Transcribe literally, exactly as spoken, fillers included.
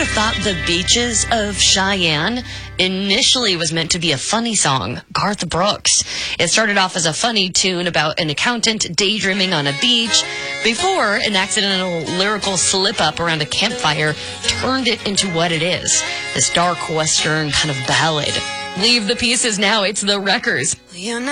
thought The Beaches of Cheyenne initially was meant to be a funny song, Garth Brooks. It started off as a funny tune about an accountant daydreaming on a beach before an accidental lyrical slip-up around a campfire turned it into what it is, this dark western kind of ballad. Leave the Pieces now. It's The Wreckers.